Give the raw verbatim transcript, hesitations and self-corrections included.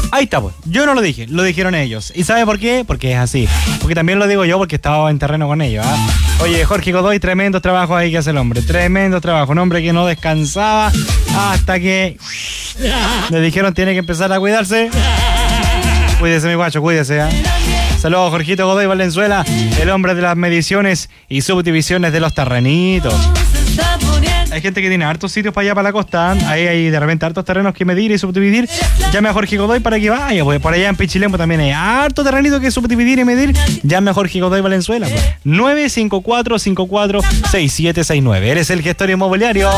Ahí está, pues. Yo no lo dije, lo dijeron ellos. ¿Y sabe por qué? Porque es así. Porque también lo digo yo porque estaba en terreno con ellos. ¿eh? Oye, Jorge Godoy, tremendo trabajo ahí que hace el hombre. Tremendo trabajo. Un hombre que no descansaba hasta que le dijeron tiene que empezar a cuidarse. Cuídese, mi guacho, cuídese. ¿eh? Saludos, Jorgito Godoy Valenzuela, el hombre de las mediciones y subdivisiones de los terrenitos. Hay gente que tiene hartos sitios para allá, para la costa. Ahí hay de repente hartos terrenos que medir y subdividir. Llame a Jorge Godoy para que vaya. Pues por allá en Pichilemu también hay harto terrenito que subdividir y medir. Llame a Jorge Godoy Valenzuela. Pues. nueve cinco cuatro cinco cuatro seis siete seis nueve. Eres el gestor inmobiliario.